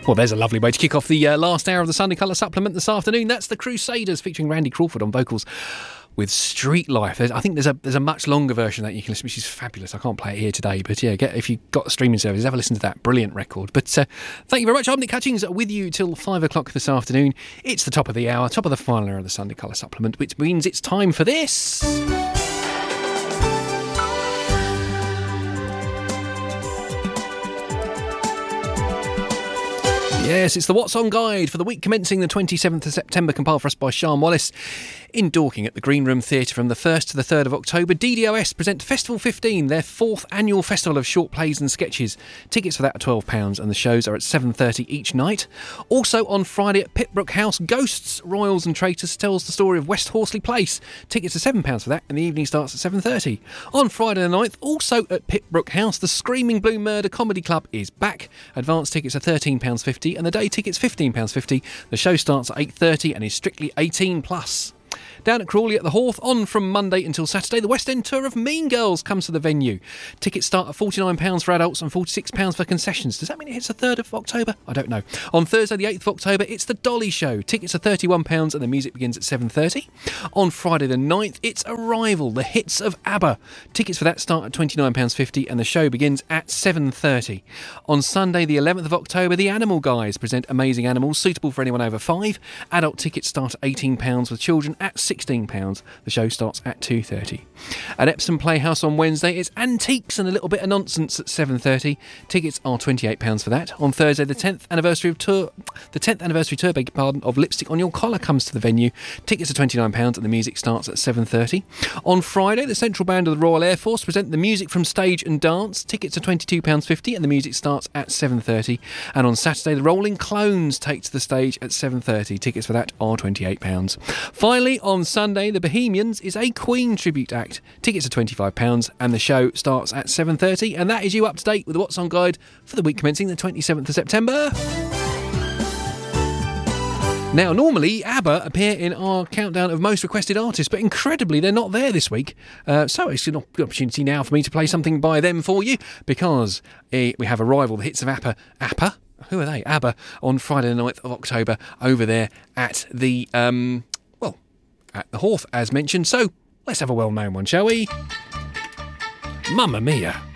Well, there's a lovely way to kick off the last hour of the Sunday Colour Supplement this afternoon. That's the Crusaders featuring Randy Crawford on vocals with Street Life. I think there's a much longer version that you can listen to, which is fabulous. I can't play it here today, but yeah, if you've got a streaming service, have a listen to that. Brilliant record. But thank you very much. I'm Nick Hutchings with you till 5 o'clock this afternoon. It's the top of the hour, top of the final hour of the Sunday Colour Supplement, which means it's time for this. Yes, it's the What's On Guide for the week commencing the 27th of September, compiled for us by Sian Wallace in Dorking at the Green Room Theatre from the 1st to the 3rd of October. DDOS present Festival 15, their 4th annual festival of short plays and sketches. Tickets for that are £12 and the shows are at 7:30 each night. Also on Friday at Pitbrook House, Ghosts, Royals and Traitors tells the story of West Horsley Place. Tickets are £7 for that and the evening starts at 7:30. On Friday the 9th, also at Pitbrook House, the Screaming Blue Murder Comedy Club is back. Advance tickets are £13.50 and the day tickets £15.50. The show starts at 8:30 and is strictly 18+. Down at Crawley at the Horth, on from Monday until Saturday, the West End tour of Mean Girls comes to the venue. Tickets start at £49 for adults and £46 for concessions. Does that mean it hits the 3rd of October? I don't know. On Thursday the 8th of October, it's the Dolly Show. Tickets are £31 and the music begins at 7:30. On Friday the 9th, it's Arrival, the hits of ABBA. Tickets for that start at £29.50 and the show begins at 7:30. On Sunday the 11th of October, the Animal Guys present Amazing Animals, suitable for anyone over 5. Adult tickets start at £18 with children at £16. The show starts at 2:30. At Epsom Playhouse on Wednesday, it's Antiques and a Little Bit of Nonsense at 7:30. Tickets are £28 for that. On Thursday, the 10th anniversary tour, of Lipstick on Your Collar comes to the venue. Tickets are £29 and the music starts at 7:30. On Friday, the Central Band of the Royal Air Force present the music from stage and dance. Tickets are £22.50 and the music starts at 7:30. And on Saturday, the Rolling Clones take to the stage at 7:30. Tickets for that are £28. Finally, on Sunday, the Bohemians is a Queen tribute act. Tickets are £25 and the show starts at 7:30. And that is you up to date with the What's On Guide for the week commencing the 27th of September. Now, normally, ABBA appear in our countdown of most requested artists, but incredibly, they're not there this week. So it's an opportunity now for me to play something by them for you, because we have Arrival, the hits of ABBA? Who are they? ABBA, on Friday the 9th of October, over there at the, at the Horth, as mentioned. So, let's have a well-known one, shall we? Mamma Mia.